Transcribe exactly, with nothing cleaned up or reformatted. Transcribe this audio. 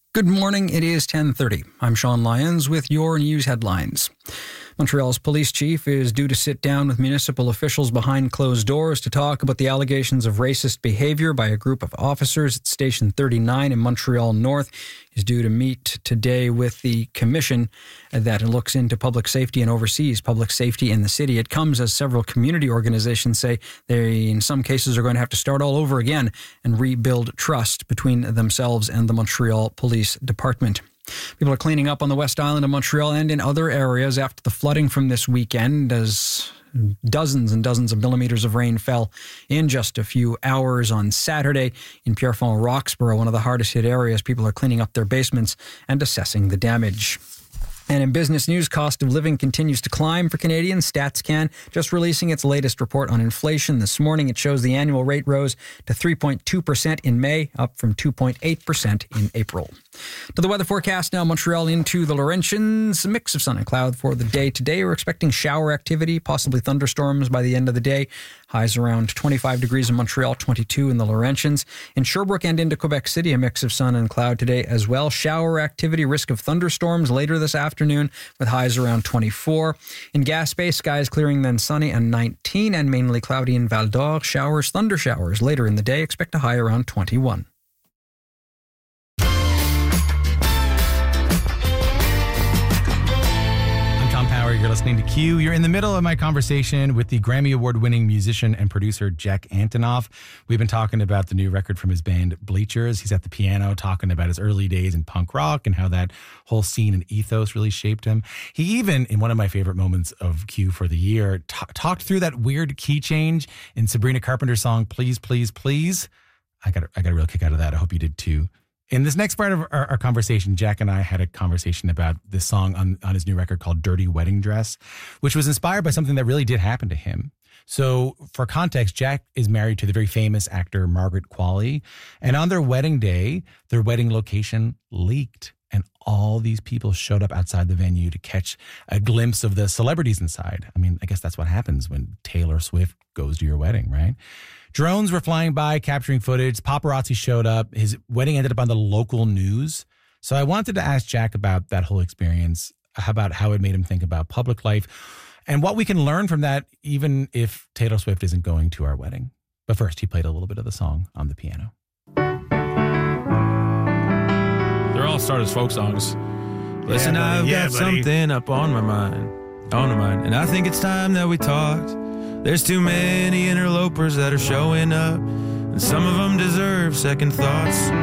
Good morning, it is ten thirty. I'm Sean Lyons with your news headlines. Montreal's police chief is due to sit down with municipal officials behind closed doors to talk about the allegations of racist behavior by a group of officers at Station thirty-nine in Montreal North. He's due to meet today with the commission that looks into public safety and oversees public safety in the city. It comes as several community organizations say they, in some cases, are going to have to start all over again and rebuild trust between themselves and the Montreal Police Department. People are cleaning up on the West Island of Montreal and in other areas after the flooding from this weekend as dozens and dozens of millimeters of rain fell in just a few hours on Saturday. In Pierrefonds, Roxborough, one of the hardest hit areas, people are cleaning up their basements and assessing the damage. And in business news, cost of living continues to climb for Canadians. StatsCan just releasing its latest report on inflation this morning. It shows the annual rate rose to three point two percent in May, up from two point eight percent in April. To the weather forecast now, Montreal into the Laurentians. A mix of sun and cloud for the day today. We're expecting shower activity, possibly thunderstorms by the end of the day. Highs around twenty-five degrees in Montreal, twenty-two in the Laurentians. In Sherbrooke and into Quebec City, a mix of sun and cloud today as well. Shower activity, risk of thunderstorms later this afternoon with highs around twenty-four. In Gaspé, skies clearing, then sunny and nineteen, and mainly cloudy in Val d'Or. Showers, thunder showers later in the day. Expect a high around twenty-one. You're listening to Q. You're in the middle of my conversation with the Grammy Award-winning musician and producer Jack Antonoff. We've been talking about the new record from his band Bleachers. He's at the piano talking about his early days in punk rock and how that whole scene and ethos really shaped him. He even, in one of my favorite moments of Q for the year, t- talked through that weird key change in Sabrina Carpenter's song Please, Please, Please. I got a, I got a real kick out of that. I hope you did too. In this next part of our, our conversation, Jack and I had a conversation about this song on, on his new record called Dirty Wedding Dress, which was inspired by something that really did happen to him. So for context, Jack is married to the very famous actor Margaret Qualley. And on their wedding day, their wedding location leaked. And all these people showed up outside the venue to catch a glimpse of the celebrities inside. I mean, I guess that's what happens when Taylor Swift goes to your wedding, right? Drones were flying by, capturing footage. Paparazzi showed up. His wedding ended up on the local news. So I wanted to ask Jack about that whole experience, about how it made him think about public life and what we can learn from that, even if Taylor Swift isn't going to our wedding. But first, he played a little bit of the song on the piano. They're all start as folk songs. Listen, yeah, I've yeah, got buddy. something up on my mind, on my mind, and I think it's time that we talked. There's too many interlopers that are showing up, and some of them deserve second thoughts.